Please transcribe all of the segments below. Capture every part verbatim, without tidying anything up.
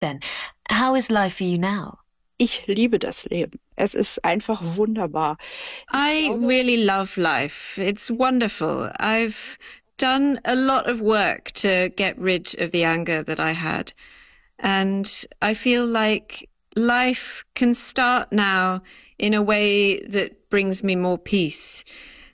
then. How is life for you now? Ich liebe das Leben. Es ist einfach wunderbar. I really love life. It's wonderful. I've done a lot of work to get rid of the anger that I had. And I feel like life can start now in a way that brings me more peace.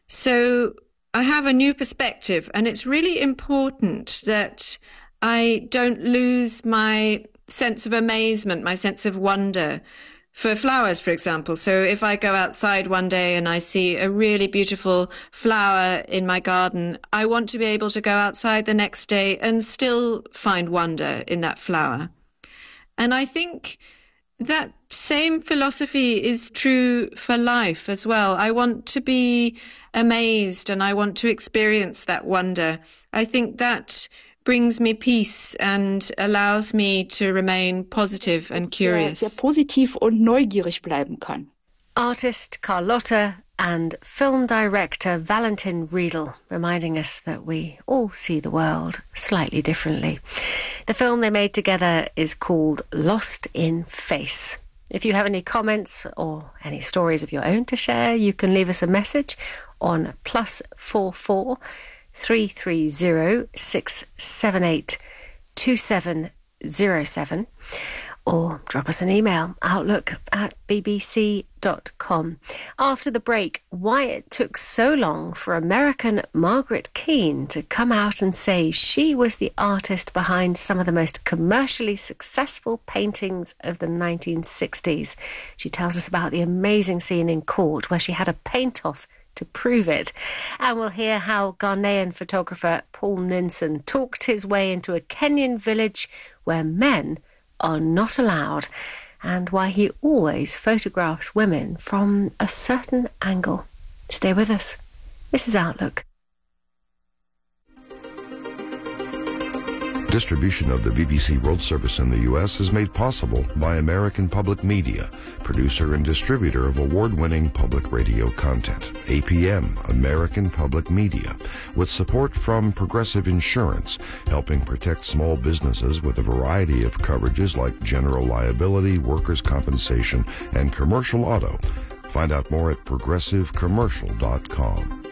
So I have a new perspective, and it's really important that I don't lose my sense of amazement, my sense of wonder for flowers, for example. So if I go outside one day and I see a really beautiful flower in my garden, I want to be able to go outside the next day and still find wonder in that flower. And I think that same philosophy is true for life as well. I want to be amazed and I want to experience that wonder. I think that brings me peace and allows me to remain positive and curious. Sehr, sehr positiv und neugierig bleiben kann. Artist Carlotta and film director Valentin Riedel, reminding us that we all see the world slightly differently. The film they made together is called Lost in Face. If you have any comments or any stories of your own to share, you can leave us a message on plus four four three three zero six seven eight two seven zero seven or drop us an email, outlook at b b c dot com. After the break, why it took so long for American Margaret Keane to come out and say she was the artist behind some of the most commercially successful paintings of the nineteen sixties. She tells us about the amazing scene in court where she had a paint-off to prove it. And we'll hear how Ghanaian photographer Paul Ninson talked his way into a Kenyan village where men are not allowed, and why he always photographs women from a certain angle. Stay with us. This is Outlook. Distribution of the B B C World Service in the U S is made possible by American Public Media, producer and distributor of award-winning public radio content. A P M, American Public Media, with support from Progressive Insurance, helping protect small businesses with a variety of coverages like general liability, workers' compensation, and commercial auto. Find out more at progressive commercial dot com.